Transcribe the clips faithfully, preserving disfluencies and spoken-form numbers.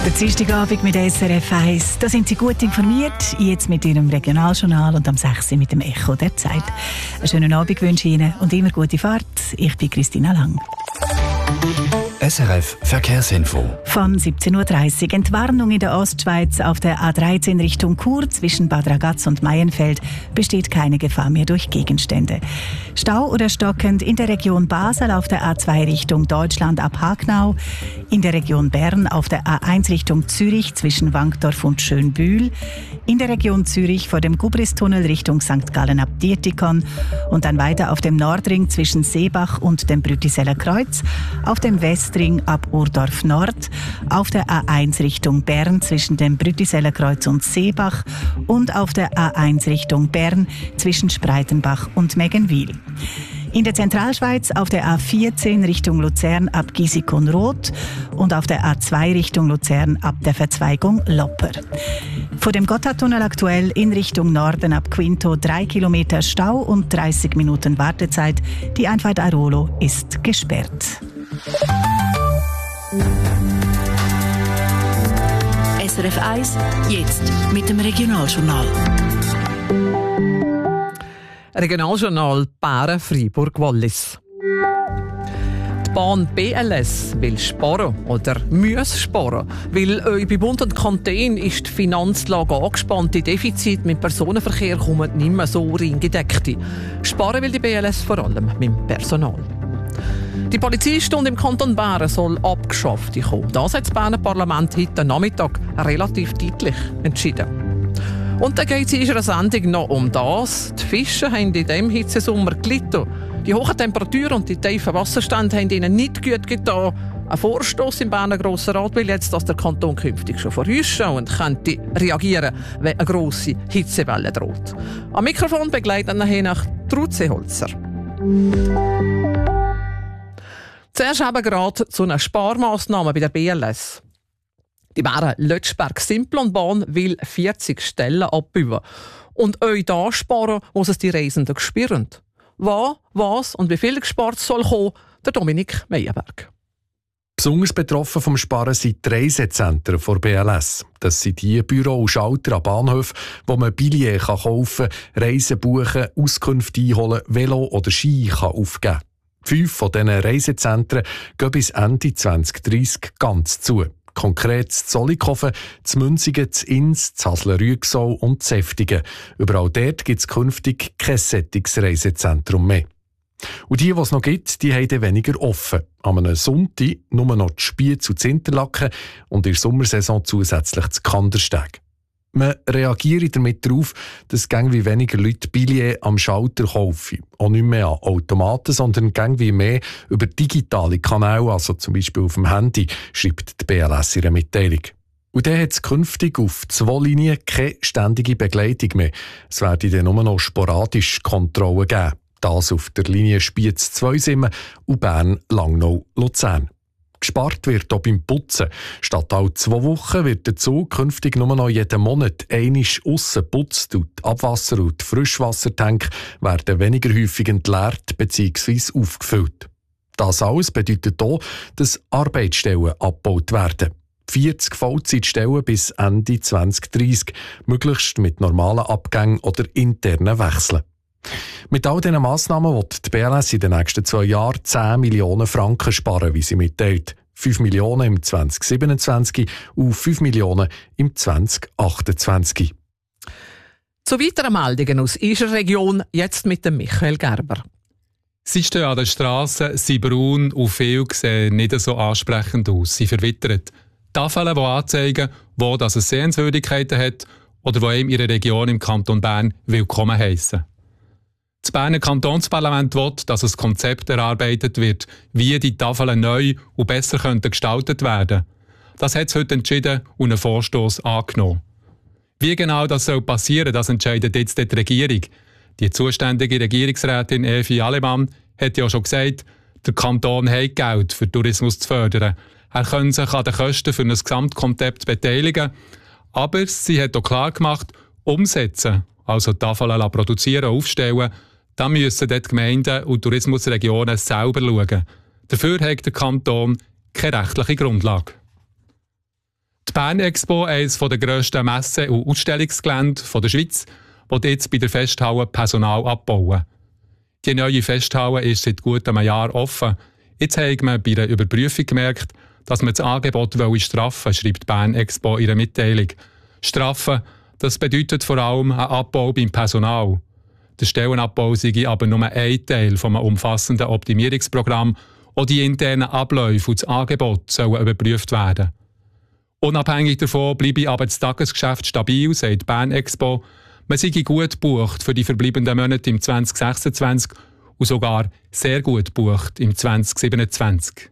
Der Dienstagabend mit S R F eins. Da sind Sie gut informiert, jetzt mit Ihrem Regionaljournal und am sechs Uhr mit dem Echo der Zeit. Einen schönen Abend wünsche ich Ihnen und immer gute Fahrt. Ich bin Christina Lang. S R F Verkehrsinfo. Von siebzehn Uhr dreißig. Entwarnung in der Ostschweiz auf der A dreizehn Richtung Chur zwischen Bad Ragaz und Maienfeld besteht keine Gefahr mehr durch Gegenstände. Stau oder stockend in der Region Basel auf der A zwei Richtung Deutschland ab Hagnau, in der Region Bern auf der A eins Richtung Zürich zwischen Wankdorf und Schönbühl, in der Region Zürich vor dem Gubristunnel Richtung Sankt Gallen ab Dietikon und dann weiter auf dem Nordring zwischen Seebach und dem Brütiseller Kreuz, auf dem Westring ab Urdorf Nord, auf der A eins Richtung Bern zwischen dem Brütiseller Kreuz und Seebach und auf der A eins Richtung Bern zwischen Spreitenbach und Meggenwil. In der Zentralschweiz auf der A vierzehn Richtung Luzern ab Gisikon-Roth und auf der A zwei Richtung Luzern ab der Verzweigung Lopper. Vor dem Gotthardtunnel aktuell in Richtung Norden ab Quinto drei Kilometer Stau und dreißig Minuten Wartezeit. Die Einfahrt Airolo ist gesperrt. S R F eins, jetzt mit dem Regionaljournal. Regionaljournal Bären Freiburg-Wallis. Die Bahn B L S will sparen oder muss sparen, weil äh, bei Bund und Kanton ist die Finanzlage angespannt. Die Defizite mit Personenverkehr kommen nicht mehr so reingedeckt. Sparen will die B L S vor allem mit dem Personal. Die Polizeistunde im Kanton Bern soll abgeschafft kommen. Das hat das Berner Parlament heute Nachmittag relativ deutlich entschieden. Und dann geht es in unserer Sendung noch um das. Die Fische haben in diesem Hitzesommer gelitten. Die hohen Temperaturen und die tiefen Wasserstände haben ihnen nicht gut getan. Ein Vorstoss im Berner Grossen Rat will jetzt, dass der Kanton künftig schon vorausschauen und könnte reagieren, wenn eine grosse Hitzewelle droht. Am Mikrofon begleitet nachher nach Ruth Seeholzer. Zuerst eben gerade zu einer Sparmaßnahme bei der B L S. Die Bären Lötschberg-Simplonbahn will vierzig Stellen abbauen. Und euch da sparen, muss es die Reisenden spüren. Was, was und wie viel gespart soll kommen, der Dominik Meyerberg. Besonders betroffen vom Sparen sind die Reisezentren der B L S. Das sind die Büros und Schalter an Bahnhöfen, wo man Billets kaufen kann, Reisen buchen, Auskünfte einholen, Velo oder Ski kann aufgeben kann. Fünf von diesen Reisezentren gehen bis Ende zwanzig dreissig ganz zu. Konkret in Zollikofen, in Münzigen, in Ins, in Hasle-Rüegsau und in Seftigen. Überall dort gibt es künftig kein solches Reisezentrum mehr. Und die, die es noch gibt, die haben weniger offen. An einem Sonntag nur noch die Spiez und Interlaken und in der Sommersaison zusätzlich das Kandersteg. Man reagiert damit darauf, dass wie weniger Leute Billets am Schalter kaufen. Auch nicht mehr an Automaten, sondern wie mehr über digitale Kanäle, also zum Beispiel auf dem Handy, schreibt die B L S in einer Mitteilung. Und dann hat es künftig auf zwei Linien keine ständige Begleitung mehr. Es werden dann nur noch sporadisch Kontrollen geben. Das auf der Linie Spiez-Zweisimmen und Bern-Langnau-Luzern. Gespart wird auch beim Putzen. Statt alle zwei Wochen wird der Zug künftig nur noch jeden Monat einmal aussen putzt und die Abwasser- und die Frischwassertanks werden weniger häufig entleert bzw. aufgefüllt. Das alles bedeutet auch, dass Arbeitsstellen abgebaut werden. vierzig Vollzeitstellen bis Ende zwanzig dreissig, möglichst mit normalen Abgängen oder internen Wechseln. Mit all diesen Massnahmen will die B L S in den nächsten zwei Jahren zehn Millionen Franken sparen, wie sie mitteilt. fünf Millionen im zwanzig siebenundzwanzig und fünf Millionen im zwanzig achtundzwanzig. Zu weiteren Meldungen aus unserer Region, jetzt mit dem Michael Gerber. Sie stehen an der Strasse, sie braun und viel sehen nicht so ansprechend aus. Sie verwittert. Tafeln, die anzeigen, wo das es Sehenswürdigkeiten hat oder wo ihm ihre Region im Kanton Bern willkommen heissen. Das Berner Kantonsparlament will, dass ein Konzept erarbeitet wird, wie die Tafeln neu und besser könnten gestaltet werden. Das hat es heute entschieden und einen Vorstoss angenommen. Wie genau das soll passieren, das entscheidet jetzt die Regierung. Die zuständige Regierungsrätin Evi Alemann hat ja schon gesagt, der Kanton hat Geld für Tourismus zu fördern. Er kann sich an den Kosten für ein Gesamtkonzept beteiligen. Aber sie hat auch klar gemacht, umsetzen, also Tafeln produzieren, aufstellen, da müssen die Gemeinden und Tourismusregionen selber schauen. Dafür hat der Kanton keine rechtliche Grundlage. Die Die Bern Expo, eines der grössten Messe- und Ausstellungsgelände der Schweiz, wird jetzt bei der Festhalle Personal abbauen. Die neue Festhalle ist seit gut einem Jahr offen. Jetzt hat man bei einer Überprüfung gemerkt, dass man das Angebot straffen will, schreibt die Bern Expo in ihrer Mitteilung. Straffen, das bedeutet vor allem einen Abbau beim Personal. Der Stellenabbau sei aber nur ein Teil von einem umfassenden Optimierungsprogramm. Auch die internen Abläufe und das Angebot sollen überprüft werden. Unabhängig davon bleibe aber das Tagesgeschäft stabil, sagt die Bern Expo. Man sei gut gebucht für die verbleibenden Monate im zwanzig sechsundzwanzig und sogar sehr gut gebucht im zwanzig siebenundzwanzig.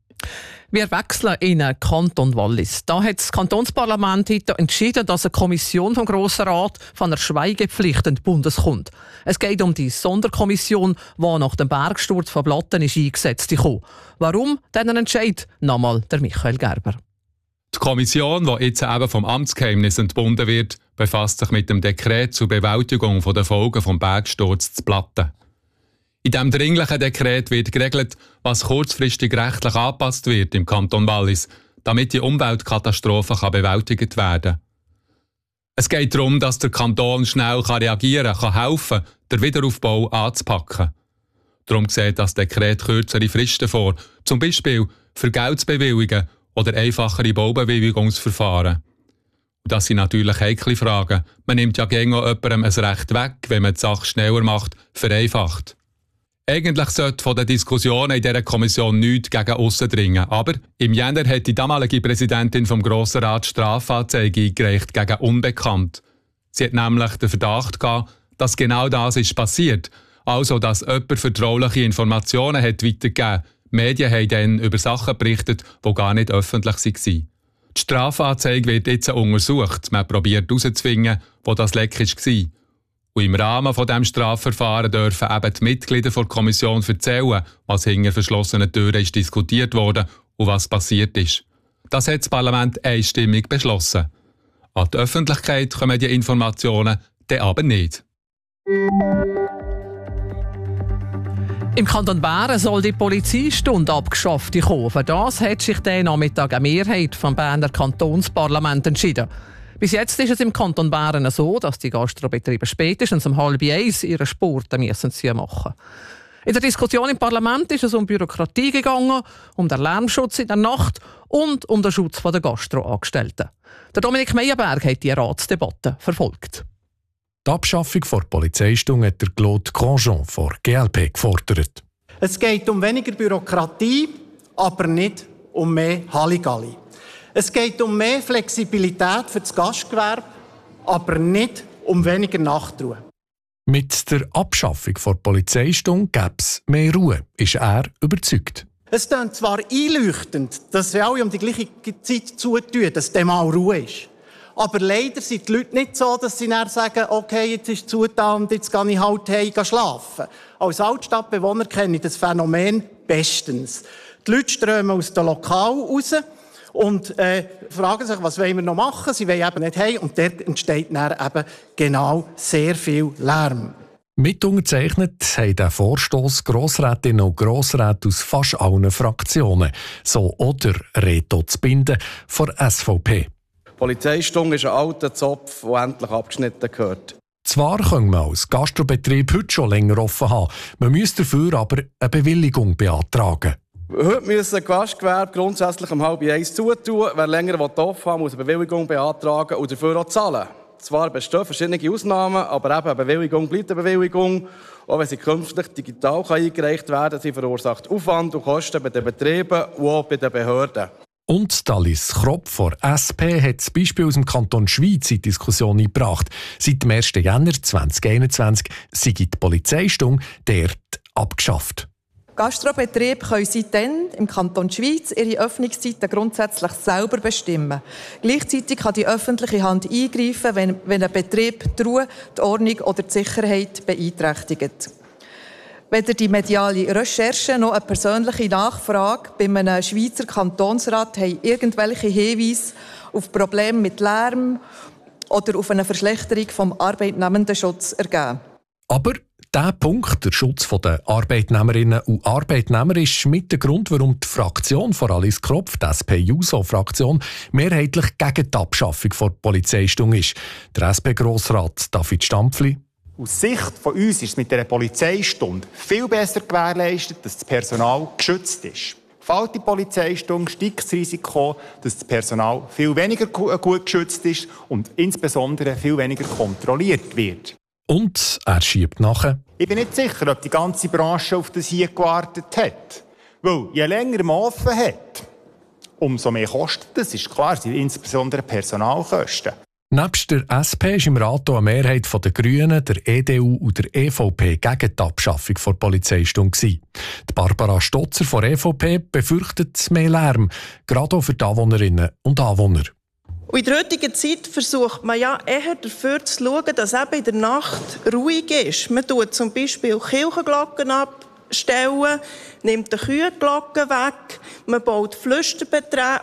Wir wechseln in den Kanton Wallis. Da hat das Kantonsparlament heute entschieden, dass eine Kommission vom Grossen Rat von einer Schweigepflicht in den Bundes kommt. Es geht um die Sonderkommission, die nach dem Bergsturz von Blatten ist eingesetzt ist. Warum? Diesen Entscheid nochmal der Michael Gerber. Die Kommission, die jetzt eben vom Amtsgeheimnis entbunden wird, befasst sich mit dem Dekret zur Bewältigung der Folgen des Bergsturzes zu Blatten. In diesem dringlichen Dekret wird geregelt, was kurzfristig rechtlich angepasst wird im Kanton Wallis, damit die Umweltkatastrophe kann bewältigt werden kann. Es geht darum, dass der Kanton schnell reagieren kann, helfen, den Wiederaufbau anzupacken. Darum sieht das Dekret kürzere Fristen vor, zum Beispiel für Geldbewilligungen oder einfachere Baubewilligungsverfahren. Und das sind natürlich heikle Fragen. Man nimmt ja gegen jemandem ein Recht weg, wenn man die Sache schneller macht, vereinfacht. Eigentlich sollte von den Diskussionen in dieser Kommission nichts gegen aussen dringen. Aber im Jänner hat die damalige Präsidentin vom Grossen Rat Strafanzeige eingereicht gegen Unbekannt. Sie hat nämlich den Verdacht gehabt, dass genau das ist passiert. Also, dass jemand vertrauliche Informationen hat weitergegeben. Medien haben dann über Sachen berichtet, die gar nicht öffentlich waren. Die Strafanzeige wird jetzt untersucht. Man probiert herauszufinden, wo das Leck war. Und im Rahmen dieses Strafverfahrens dürfen eben die Mitglieder der Kommission erzählen, was hinter verschlossenen Türen ist diskutiert wurde und was passiert ist. Das hat das Parlament einstimmig beschlossen. An die Öffentlichkeit kommen die Informationen dann aber nicht. Im Kanton Bern soll die Polizeistunde abgeschafft kommen. Für das hat sich der Nachmittag eine Mehrheit vom Berner Kantonsparlament entschieden. Bis jetzt ist es im Kanton Bern so, dass die Gastrobetriebe spätestens um halb eins ihren Sport müssen sie machen. In der Diskussion im Parlament ist es um Bürokratie gegangen, um den Lärmschutz in der Nacht und um den Schutz der Gastroangestellten. Der Dominik Meyerberg hat die Ratsdebatte verfolgt. Die Abschaffung der Polizeistunde hat der Claude Grandjean von G L P gefordert. Es geht um weniger Bürokratie, aber nicht um mehr Halligalli. Es geht um mehr Flexibilität für das Gastgewerbe, aber nicht um weniger Nachtruhe. Mit der Abschaffung der Polizeistunde gäbe es mehr Ruhe, ist er überzeugt. Es klingt zwar einleuchtend, dass wir alle um die gleiche Zeit zutun, dass dem mal Ruhe ist. Aber leider sind die Leute nicht so, dass sie dann sagen, okay, jetzt ist es zugetan und jetzt gehe ich halt heim schlafen. Als Altstadtbewohner kenne ich das Phänomen bestens. Die Leute strömen aus dem Lokal raus und äh, fragen sich, was wollen wir noch machen? Sie wollen eben nicht heim und dort entsteht dann eben genau sehr viel Lärm. Mit unterzeichnet haben den Vorstoss Grossrätinnen und Grossräte aus fast allen Fraktionen. So oder Reto Zbinden von S V P. Die Polizeistunde ist ein alter Zopf, der endlich abgeschnitten gehört. Zwar können wir als Gastrobetrieb heute schon länger offen haben, man müsste dafür aber eine Bewilligung beantragen. Heute müssen Gastgewerbe grundsätzlich um halb eins zutun. Wer länger offen haben will, muss eine Bewilligung beantragen und dafür auch zahlen. Zwar bestehen verschiedene Ausnahmen, aber eben eine Bewilligung bleibt eine Bewilligung. Auch wenn sie künftig digital eingereicht werden kann, sie verursacht Aufwand und Kosten bei den Betrieben und auch bei den Behörden. Und Alice Kropf von S P hat das Beispiel aus dem Kanton Schweiz in die Diskussion eingebracht. Seit dem ersten Jänner zweitausendeinundzwanzig sei die Polizeistunde dort abgeschafft. Gastrobetriebe können seitdem im Kanton Schweiz ihre Öffnungszeiten grundsätzlich selber bestimmen. Gleichzeitig kann die öffentliche Hand eingreifen, wenn, wenn ein Betrieb die Ruhe, die Ordnung oder die Sicherheit beeinträchtigt. Weder die mediale Recherche noch eine persönliche Nachfrage bei einem Schweizer Kantonsrat haben irgendwelche Hinweise auf Probleme mit Lärm oder auf eine Verschlechterung des Arbeitnehmendenschutz ergeben. Aber Dieser Punkt, der Schutz der Arbeitnehmerinnen und Arbeitnehmer, ist mit dem Grund, warum die Fraktion von Alice Kropf, die S P-JUSO-Fraktion, mehrheitlich gegen die Abschaffung der Polizeistunde ist. Der S P-Grossrat David Stampfli: Aus Sicht von uns ist es mit der Polizeistunde viel besser gewährleistet, dass das Personal geschützt ist. Fällt die Polizeistunde, steigt das Risiko, dass das Personal viel weniger gut geschützt ist und insbesondere viel weniger kontrolliert wird. Und er schiebt nachher: Ich bin nicht sicher, ob die ganze Branche auf das hier gewartet hat. Weil je länger man offen hat, umso mehr kostet es. Das ist klar, sind insbesondere Personalkosten. Nebst der S P ist im Rat auch eine Mehrheit der Grünen, der E D U und der E V P gegen die Abschaffung der Polizeistunde. Die Barbara Stotzer von der E V P befürchtet mehr Lärm, gerade auch für die Anwohnerinnen und Anwohner. Und in der heutigen Zeit versucht man ja eher dafür zu schauen, dass eben in der Nacht ruhig ist. Man tut zum Beispiel Kirchenglocken abstellen, nimmt die Kühenglocken weg, man baut Flüsterbeläge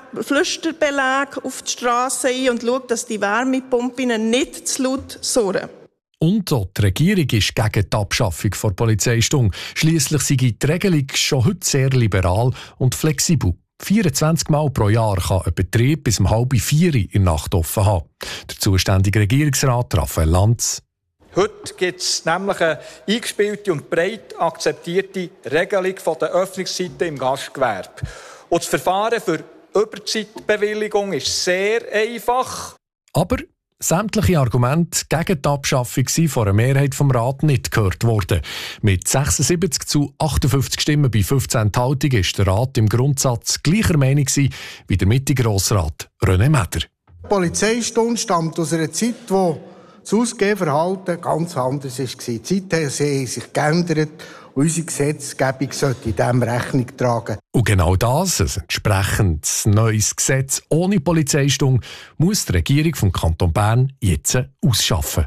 auf die Strasse ein und schaut, dass die Wärmepumpen nicht zu laut surren. Und auch die Regierung ist gegen die Abschaffung der Polizeistunde. Schliesslich sei die Regelung schon heute sehr liberal und flexibel. vierundzwanzig Mal pro Jahr kann ein Betrieb bis um halb vier in der Nacht offen haben. Der zuständige Regierungsrat Raphael Lanz: Heute gibt es nämlich eine eingespielte und breit akzeptierte Regelung der Öffnungszeiten im Gastgewerbe. Und das Verfahren für Überzeitbewilligung ist sehr einfach. Aber sämtliche Argumente gegen die Abschaffung sind von einer Mehrheit vom Rat nicht gehört worden. Mit sechsundsiebzig zu achtundfünfzig Stimmen bei fünfzehn Enthaltungen ist der Rat im Grundsatz gleicher Meinung wie der Mitte-Grossrat René Meder. Die Polizeistunde stammt aus einer Zeit, wo das Ausgehverhalten ganz anders war. Die Zeiten haben sich geändert und unsere Gesetzgebung sollte dem Rechnung tragen. Und genau das, ein entsprechendes neues Gesetz ohne Polizeistunde, muss die Regierung vom Kanton Bern jetzt ausschaffen.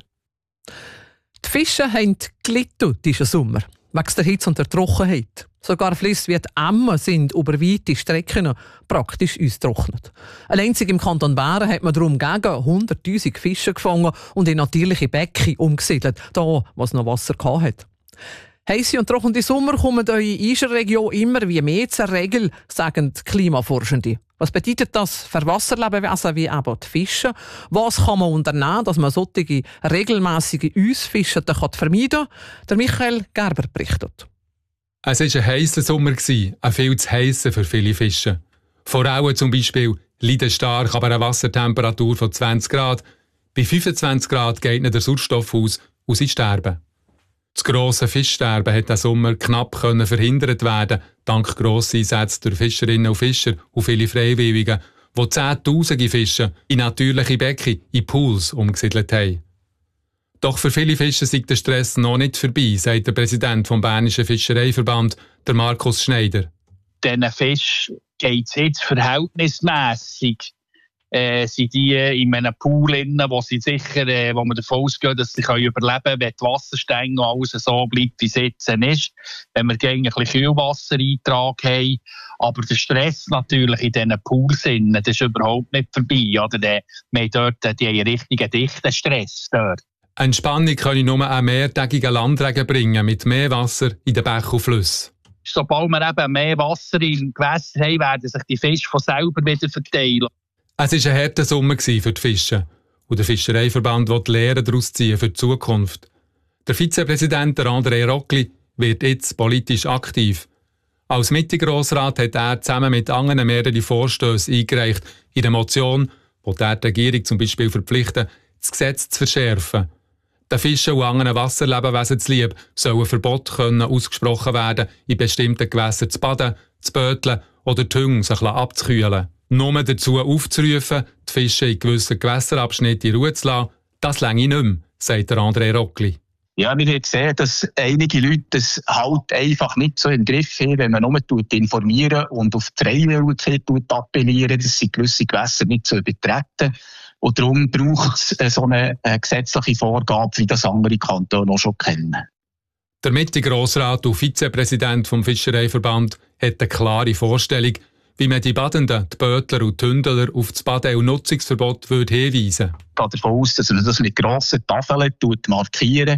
Die Fische haben gelitten diesen Sommer, wegen der Hitze und der Trockenheit. Sogar Flüsse wie die Emme sind über weite Strecken praktisch ausgetrocknet. Allein im Kanton Bern hat man darum gegen hunderttausend Fische gefangen und in natürliche Becken umgesiedelt, da wo es noch Wasser hatte. Heisse und trockene Sommer kommen in unserer Region immer wie mehr zur Regel, sagen die Klimaforschende. Was bedeutet das für Wasserlebewesen wie eben die Fische? Was kann man unternehmen, dass man solche regelmässige Ausfischen vermeiden kann? Der Michael Gerber berichtet. Es war ein heisser Sommer, ein viel zu heißer für viele Fische. Forellen zum Beispiel leiden stark an einer Wassertemperatur von zwanzig Grad. Bei fünfundzwanzig Grad geht ihnen der Sauerstoff aus und sie sterben. Das grosse Fischsterben konnte diesen Sommer knapp verhindert werden, dank grosser Einsätze durch Fischerinnen und Fischer und viele Freiwillige, die Zehntausende Fische in natürliche Becken, in Pools umgesiedelt haben. Doch für viele Fischer sei der Stress noch nicht vorbei, sagt der Präsident vom Bernischen Fischereiverband, der Markus Schneider. Diesen Fischen geht es jetzt verhältnismässig. Äh, sind die in einem Pool drin, wo sie sicher, äh, wo man davon ausgeht, dass sie können überleben können, wenn die Wasserstände noch alles so bleibt, wie es jetzt ist. Wenn wir gegen ein bisschen Kühlwassereintrag haben. Aber der Stress natürlich in diesen Pools, das ist überhaupt nicht vorbei. Oder? Wir haben dort die richtigen dichten Stress dort. Entspannung können nur einen mehrtägigen Landregen bringen, mit mehr Wasser in den Bächen und Flüssen. Sobald wir eben mehr Wasser im Gewässer haben, werden sich die Fische von selber wieder verteilen. Es war ein harter Sommer für die Fische. Und der Fischereiverband will die Lehren daraus ziehen für die Zukunft. Der Vizepräsident André Rockli wird jetzt politisch aktiv. Als Mitte-Grossrat hat er zusammen mit anderen mehrere Vorstöße eingereicht in der Motion, die die Regierung zum Beispiel verpflichten, das Gesetz zu verschärfen. Den Fischen und anderen Wasserlebewesen zuliebe soll ein Verbot können ausgesprochen werden, in bestimmten Gewässern zu baden, zu böteln oder die Hunde sich abzukühlen. Nur dazu aufzurufen, die Fische in gewissen Gewässerabschnitten in Ruhe zu lassen, das reiche nicht mehr, sagt der André Rockli. Ja, wir haben gesehen, dass einige Leute das halt einfach nicht so im Griff haben, wenn man nur informieren und auf die Freiwilligkeit appellieren, dass sie gewisse Gewässer nicht zu übertreten. Und darum braucht es so eine gesetzliche Vorgabe, wie das andere Kantone auch schon kennen. Der Mitte-Grossrat und Vizepräsident vom Fischereiverband hat eine klare Vorstellung, wie man die Badenden, die Bötler und die Hündler auf das Bade- und Nutzungsverbot würde hinweisen. Ich gehe davon aus, dass man das mit grossen Tafeln markiert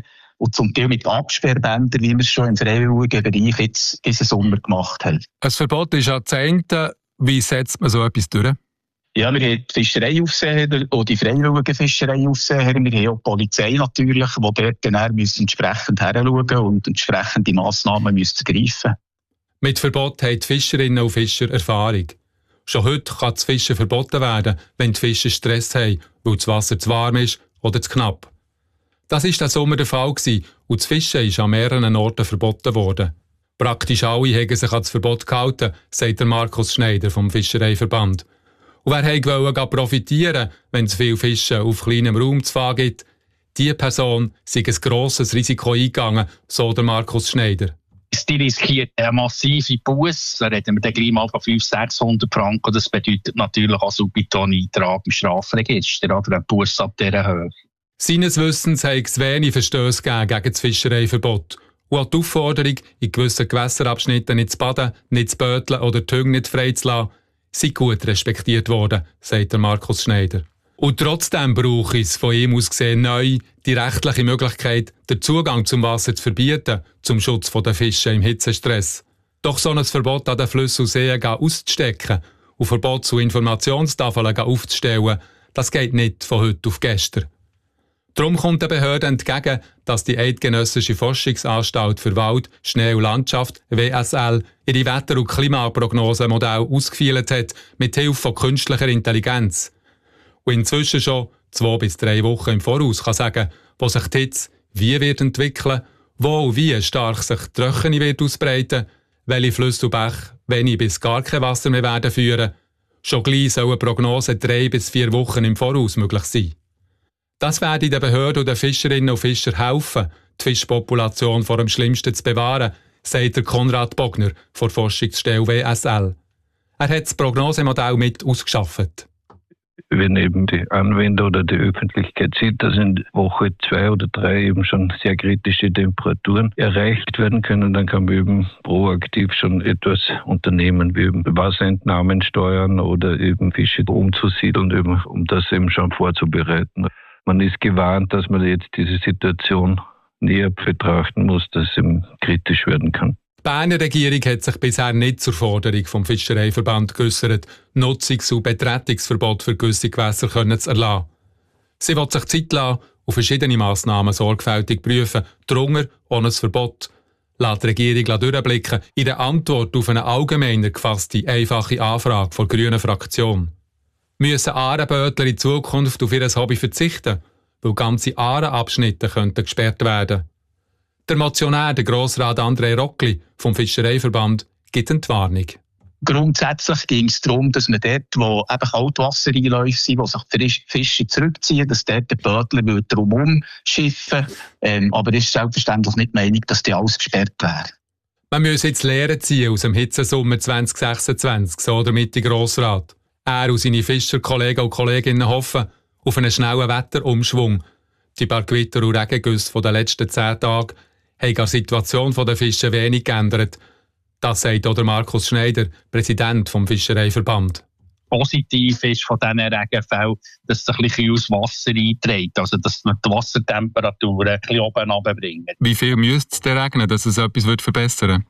und zum Teil mit Absperrbändern, wie wir es schon im freiwilligen Bereich jetzt diesen Sommer gemacht haben. Ein Verbot ist ja das eine. Wie setzt man so etwas durch? Ja, wir haben die Fischereiaufseher und die freiwilligen Fischereiaufseher. Wir haben auch die Polizei natürlich, die dort dann entsprechend hinschauen und entsprechende Massnahmen müssen greifen. Mit Verbot haben die Fischerinnen und Fischer Erfahrung. Schon heute kann das Fischen verboten werden, wenn die Fischer Stress haben, weil das Wasser zu warm ist oder zu knapp. Das war diesen Sommer der Fall und das Fischen ist an mehreren Orten verboten worden. Praktisch alle haben sich an das Verbot gehalten, sagt der Markus Schneider vom Fischereiverband. Und wer wollte profitieren, wenn es viel Fischen auf kleinem Raum zu fangen gibt, diese Person sei ein grosses Risiko eingegangen, so der Markus Schneider. Die riskiert eine massive Busse, da reden wir dann gleich mal von fünfhundert, sechshundert Franken. Das bedeutet natürlich auch subito einen Eintrag im Strafregister oder einen Busse ab dieser Höhe. Seines Wissens hat es wenig Verstöße gegen das Fischereiverbot. Und auch die Aufforderung, in gewissen Gewässerabschnitten nicht zu baden, nicht zu böteln oder die Hunde nicht freizulassen, sei gut respektiert worden, sagt der Markus Schneider. Und trotzdem brauche es von ihm aus gesehen neu die rechtliche Möglichkeit, den Zugang zum Wasser zu verbieten, zum Schutz der Fische im Hitzestress. Doch so ein Verbot an den Flüssen und Seen auszustecken und Verbots- und Informationstafeln aufzustellen, das geht nicht von heute auf gestern. Darum kommt der Behörde entgegen, dass die Eidgenössische Forschungsanstalt für Wald, Schnee und Landschaft, W S L, ihre Wetter- und Klimaprognosemodelle ausgefeilt hat, mit Hilfe von künstlicher Intelligenz. Und inzwischen schon zwei bis drei Wochen im Voraus kann sagen, wo sich die Hitze wie wird entwickeln, wo und wie stark sich die Trockenheit wird ausbreiten, welche Flüsse und Bäche wenig bis gar kein Wasser mehr werden führen. Schon gleich soll eine Prognose drei bis vier Wochen im Voraus möglich sein. Das werde den Behörden und den Fischerinnen und Fischern helfen, die Fischpopulation vor dem Schlimmsten zu bewahren, sagt der Konrad Bogner von der Forschungsstelle W S L. Er hat das Prognosemodell mit ausgeschafft. Wenn eben die Anwender oder die Öffentlichkeit sieht, dass in Woche zwei oder drei eben schon sehr kritische Temperaturen erreicht werden können, dann kann man eben proaktiv schon etwas unternehmen, wie eben Wasserentnahmen steuern oder eben Fische umzusiedeln, eben, um das eben schon vorzubereiten. Man ist gewarnt, dass man jetzt diese Situation näher betrachten muss, dass es eben kritisch werden kann. Die Berner Regierung hat sich bisher nicht zur Forderung vom Fischereiverband geäussert, Nutzungs- und Betretungsverbot für gewisse Gewässer können zu erlassen. Sie will sich Zeit lassen und verschiedene Massnahmen sorgfältig prüfen, darunter ohne ein Verbot. Lässt die Regierung durchblicken in der Antwort auf eine allgemeiner gefasste, einfache Anfrage der grünen Fraktion. Müssen Aarebötler in Zukunft auf ihr Hobby verzichten, weil ganze Aareabschnitte könnten gesperrt werden. Der Motionär, der Grossrat André Rockli vom Fischereiverband, gibt eine Warnung. Grundsätzlich ging es darum, dass man dort, wo eben Kaltwassereinläufe sind, wo sich die Fische zurückziehen, dass dort der Bötler drumherum schiffen. Ähm, aber es ist selbstverständlich nicht die Meinung, dass die alles gesperrt wäre. Man muss jetzt Lehren ziehen aus dem Hitzesommer zwanzig sechsundzwanzig, so der Mitte Grossrat. Er und seine Fischerkollegen und Kolleginnen hoffen auf einen schnellen Wetterumschwung. Die paar Gewitter und Regengüsse der letzten zehn Tage haben die Situation der Fische wenig geändert. Das sagt auch der Markus Schneider, Präsident des Fischereiverband. Positiv ist von diesen Regenfällen, dass sich ein bisschen aus Wasser einträgt, also dass man die Wassertemperatur ein bisschen oben runterbringt. Wie viel müsste es denn regnen, dass es etwas verbessern würde?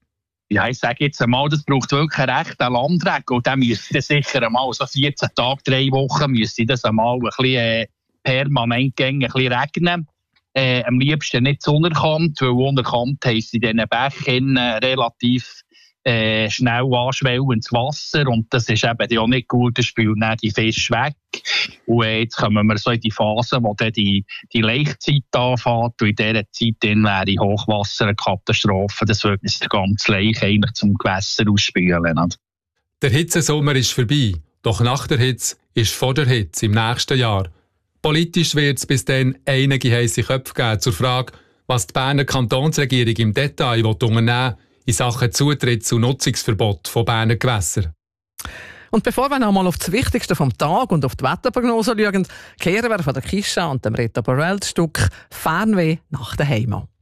Ja, ich sage jetzt einmal, das braucht wirklich einen rechten Landregen. Und dann müsste sicher einmal so vierzehn Tage, drei Wochen, müsste das einmal ein bisschen äh, permanent gehen, ein bisschen regnen. Äh, am liebsten nicht zu unerkannt, weil unerkannt heisst in diesen Bächen äh, relativ äh, schnell anschwellendes Wasser. Und das ist eben auch nicht gut, das spült dann die Fische weg. Und äh, jetzt kommen wir so in die Phase, wo dann die, die Laichzeit anfängt. Und in dieser Zeit dann wäre Hochwasser eine Katastrophe. Das würde uns der ganze Laich eigentlich zum Gewässer ausspülen. Der Hitzesommer ist vorbei. Doch nach der Hitze ist vor der Hitze im nächsten Jahr. Politisch wird es bis dann einige heisse Köpfe geben zur Frage, was die Berner Kantonsregierung im Detail unternehmen will in Sachen Zutritts- und Nutzungsverbot von Berner Gewässern. Und bevor wir noch einmal auf das Wichtigste vom Tag und auf die Wetterprognose schauen, kehren wir von der Kischa und dem Rita Borrell Stück Fernweh nach der Heimat.